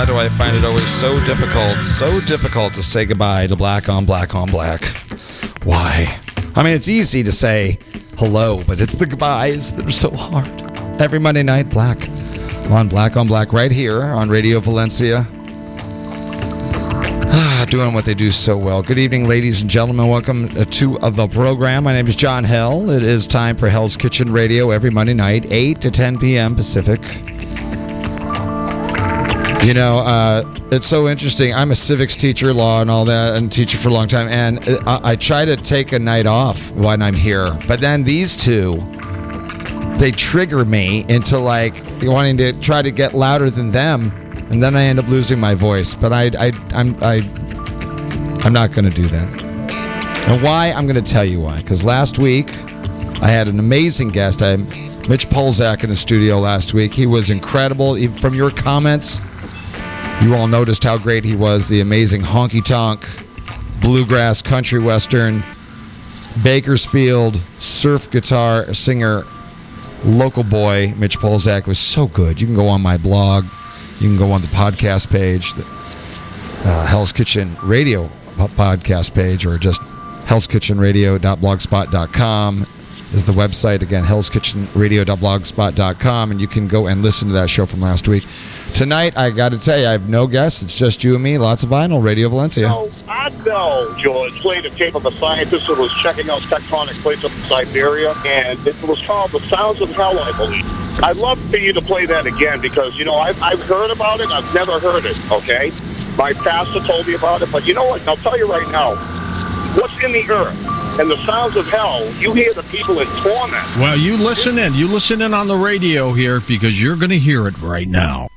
Why do I find it always so difficult to say goodbye to Black on Black on Black? Why? I mean, it's easy to say hello, but it's the goodbyes that are so hard. Every Monday night, Black on Black right here on Radio Valencia. Doing what they do so well. Good evening, ladies and gentlemen. Welcome to the program. My name is John Hell. It is time for Hell's Kitchen Radio every Monday night, 8 to 10 p.m. Pacific. You know, it's so interesting. I'm a civics teacher, law and all that, and teacher for a long time, and I try to take a night off when I'm here. But then these two, they trigger me into like wanting to try to get louder than them, and then I end up losing my voice. But I'm not going to do that. And why? I'm going to tell you why. Because last week, I had an amazing guest. I had Mitch Polzak in the studio last week. He was incredible. Even from your comments, you all noticed how great he was. The amazing honky-tonk, bluegrass, country western, Bakersfield, surf guitar singer, local boy, Mitch Polzak was so good. You can go on my blog. You can go on the podcast page, Hell's Kitchen Radio podcast page, or just hellskitchenradio.blogspot.com is the website. Again, hellskitchenradio.blogspot.com, and you can go and listen to that show from last week. Tonight, I got to tell you, I have no guests. It's just you and me, lots of vinyl, Radio Valencia. No, I know, George played a tape of a scientist who was checking out tectonic plates up in Siberia, and it was called The Sounds of Hell, I believe. I'd love for you to play that again because, you know, I've heard about it. I've never heard it, okay? My pastor told me about it, but you know what? I'll tell you right now. What's in the earth and the sounds of hell, you hear the people in torment. Well, you listen in. You listen in on the radio here because you're going to hear it right now.